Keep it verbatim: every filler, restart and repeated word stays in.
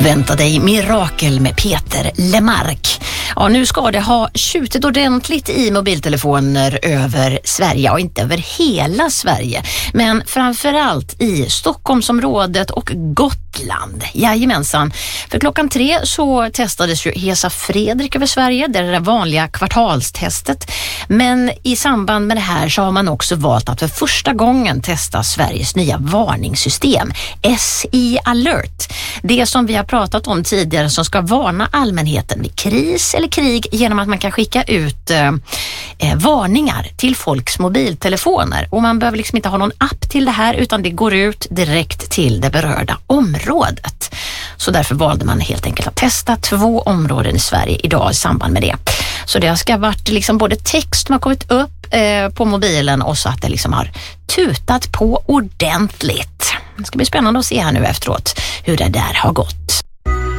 Vänta dig mirakel med Peter Lemark. Ja, nu ska det ha tjutit ordentligt i mobiltelefoner över Sverige och inte över hela Sverige. Men framförallt i Stockholmsområdet och Gotland. Jajamensan. För klockan tre så testades ju Hesa Fredrik över Sverige. Det är det vanliga kvartalstestet. Men i samband med det här så har man också valt att för första gången testa Sveriges nya varningssystem. S I Alert. Det som vi har pratat om tidigare som ska varna allmänheten vid kris eller krig genom att man kan skicka ut eh, eh, varningar till folks mobiltelefoner. Och man behöver liksom inte ha någon app till det här utan det går ut direkt till det berörda området. Så därför valde man helt enkelt att testa två områden i Sverige idag i samband med det. Så det ska ha varit liksom både text som har kommit upp eh, på mobilen och så att det liksom har tutat på ordentligt. Det ska bli spännande att se här nu efteråt hur det där har gått.